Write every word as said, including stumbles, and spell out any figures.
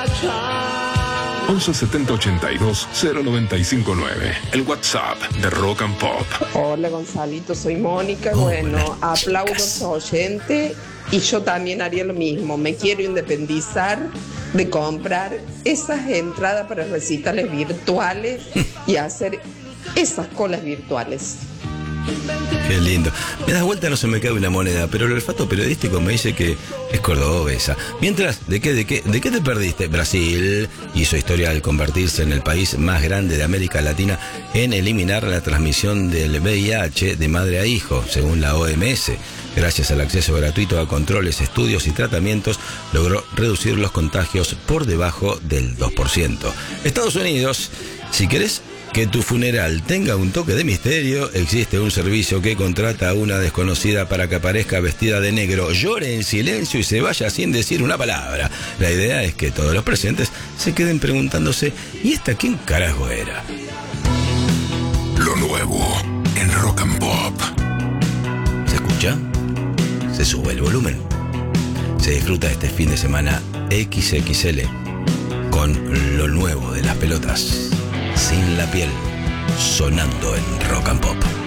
once setenta ochenta y dos cero noventa y cinco nueve. El WhatsApp de Rock and Pop. Hola Gonzalito, soy Mónica. Hola, Bueno, aplaudo a chicas. tu oyente y yo también haría lo mismo. Me quiero independizar de comprar esas entradas para recitales virtuales y hacer esas colas virtuales. Qué lindo. Me das vuelta, no se me cae una moneda, pero el olfato periodístico me dice que es cordobesa. Mientras, ¿de qué, de qué, de qué te perdiste? Brasil hizo historia al convertirse en el país más grande de América Latina en eliminar la transmisión del V I H de madre a hijo, según la O M S. Gracias al acceso gratuito a controles, estudios y tratamientos, logró reducir los contagios por debajo del dos por ciento. Estados Unidos, si querés que tu funeral tenga un toque de misterio, existe un servicio que contrata a una desconocida para que aparezca vestida de negro, llore en silencio y se vaya sin decir una palabra. La idea es que todos los presentes se queden preguntándose, ¿y esta quién carajo era? Lo nuevo en Rock and Pop. ¿Se escucha? Se sube el volumen. Se disfruta este fin de semana equis equis ele con lo nuevo de las pelotas. Sin la piel, sonando en Rock and Pop.